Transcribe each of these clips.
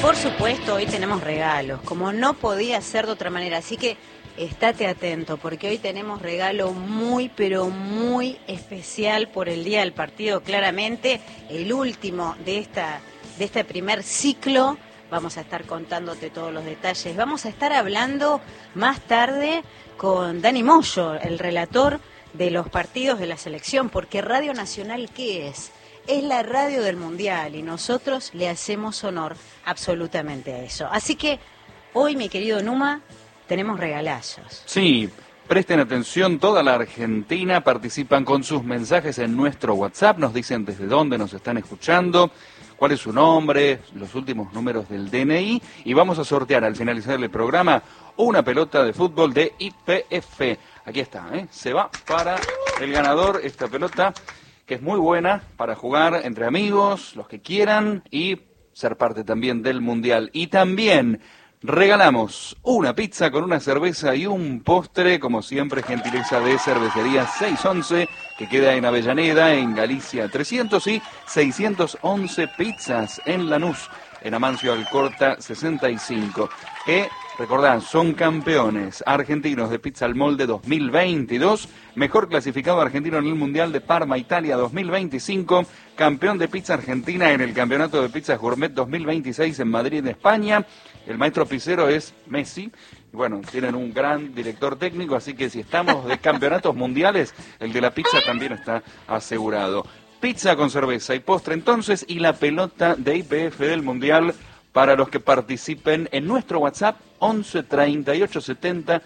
por supuesto, hoy tenemos regalos, como no podía ser de otra manera, así que estate atento, porque hoy tenemos regalo muy, pero muy especial por el día del partido, claramente, el último de este primer ciclo. Vamos a estar contándote todos los detalles. Vamos a estar hablando más tarde con Dani Moyo, el relator de los partidos de la selección, porque Radio Nacional, ¿qué es? Es la radio del Mundial y nosotros le hacemos honor absolutamente a eso. Así que hoy, mi querido Numa, tenemos regalazos. Sí, presten atención, toda la Argentina participan con sus mensajes en nuestro WhatsApp, nos dicen desde dónde nos están escuchando, cuál es su nombre, los últimos números del DNI, y vamos a sortear al finalizar el programa una pelota de fútbol de YPF. Aquí está, se va para el ganador esta pelota, que es muy buena para jugar entre amigos, los que quieran, y ser parte también del Mundial. Y también regalamos una pizza con una cerveza y un postre, como siempre, gentileza de Cervecería 611, que queda en Avellaneda, en Galicia 300, y 611 pizzas en Lanús, en Amancio Alcorta 65. Recordad, son campeones argentinos de Pizza al Molde 2022, mejor clasificado argentino en el Mundial de Parma, Italia 2025, campeón de pizza argentina en el Campeonato de Pizzas Gourmet 2026 en Madrid, España. El maestro pizzero es Messi. Bueno, tienen un gran director técnico, así que si estamos de campeonatos mundiales, el de la pizza también está asegurado. Pizza con cerveza y postre entonces, y la pelota de YPF del Mundial para los que participen en nuestro WhatsApp 11 38 70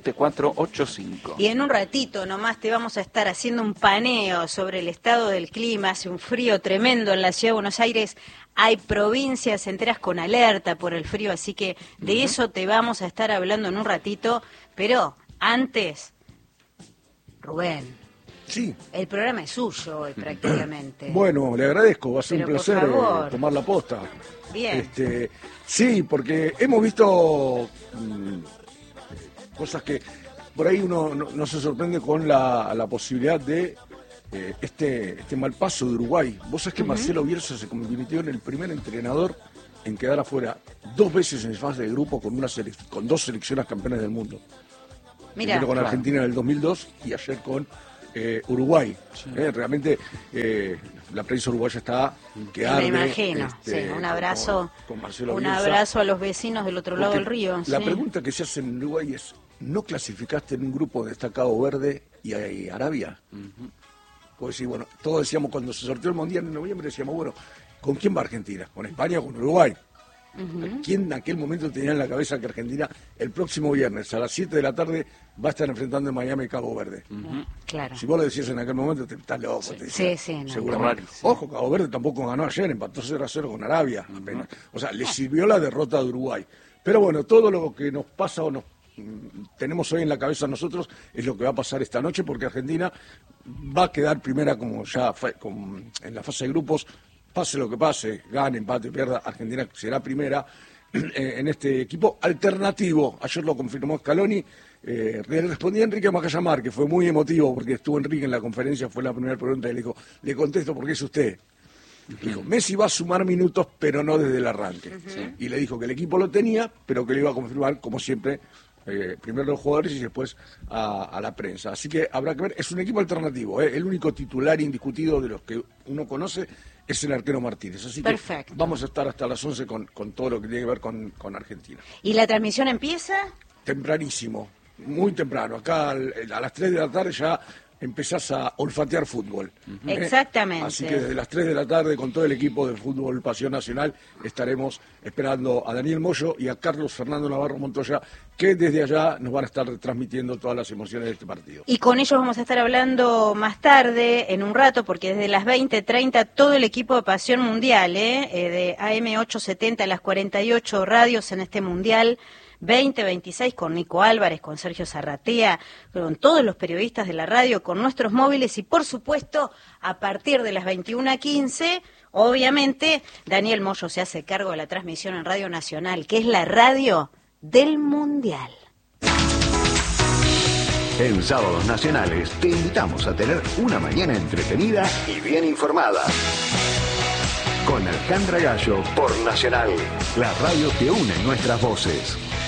7485. Y en un ratito nomás te vamos a estar haciendo un paneo sobre el estado del clima. Hace un frío tremendo en la ciudad de Buenos Aires. Hay provincias enteras con alerta por el frío, así que de eso te vamos a estar hablando en un ratito. Pero antes, Rubén. Sí. El programa es suyo hoy prácticamente. Bueno, le agradezco, va a ser un placer tomar la posta. Bien. Sí, porque hemos visto cosas que por ahí uno no se sorprende con la posibilidad de este mal paso de Uruguay. Vos sabés que Marcelo Bielsa se convirtió en el primer entrenador en quedar afuera 2 veces en fase de grupo con con 2 selecciones campeones del mundo. Primero con Argentina en el 2002 y ayer con Uruguay. Sí. Realmente la prensa uruguaya está que arde. Me imagino, un abrazo con Marcelo Bielsa. Abrazo a los vecinos del otro lado del río. La pregunta que se hace en Uruguay es: ¿no clasificaste en un grupo destacado Verde y Arabia? Pues sí, bueno, todos decíamos cuando se sorteó el Mundial en noviembre, decíamos, bueno, ¿con quién va Argentina? ¿Con España o con Uruguay? ¿Quién en aquel momento tenía en la cabeza que Argentina el próximo viernes a las 7 de la tarde va a estar enfrentando en Miami Cabo Verde? Claro. Si vos lo decías en aquel momento, te estás loco. Sí, seguramente. Ojo, Cabo Verde tampoco ganó ayer, empató 0-0 con Arabia apenas. O sea, le sirvió la derrota de Uruguay. Pero bueno, todo lo que nos pasa o nos tenemos hoy en la cabeza nosotros es lo que va a pasar esta noche, porque Argentina va a quedar primera como ya en la fase de grupos. Pase lo que pase, gane, empate, pierda, Argentina será primera en este equipo alternativo. Ayer lo confirmó Scaloni. Le respondí a Enrique Macallamar, que fue muy emotivo porque estuvo Enrique en la conferencia, fue la primera pregunta y le dijo, le contesto porque es usted. Dijo, Messi va a sumar minutos, pero no desde el arranque. Y le dijo que el equipo lo tenía, pero que le iba a confirmar, como siempre, primero los jugadores y después a la prensa. Así que habrá que ver, es un equipo alternativo. El único titular indiscutido de los que uno conoce es el arquero Martínez. Así que vamos a estar hasta las 11 con todo lo que tiene que ver con Argentina. ¿Y la transmisión empieza? Tempranísimo, muy temprano. Acá a las 3 de la tarde ya empezás a olfatear fútbol. Exactamente. Así que desde las 3 de la tarde con todo el equipo de Fútbol Pasión Nacional estaremos esperando a Daniel Moyo y a Carlos Fernando Navarro Montoya, que desde allá nos van a estar transmitiendo todas las emociones de este partido. Y con ellos vamos a estar hablando más tarde, en un rato, porque desde las 20:30 todo el equipo de Pasión Mundial, de AM870 a las 48 radios en este Mundial 2026, con Nico Álvarez, con Sergio Zarratea, con todos los periodistas de la radio, con nuestros móviles y, por supuesto, a partir de las 21:15, obviamente, Daniel Moyo se hace cargo de la transmisión en Radio Nacional, que es la radio del Mundial. En Sábados Nacionales te invitamos a tener una mañana entretenida y bien informada. con Alejandra Gallo por Nacional, la radio que une nuestras voces.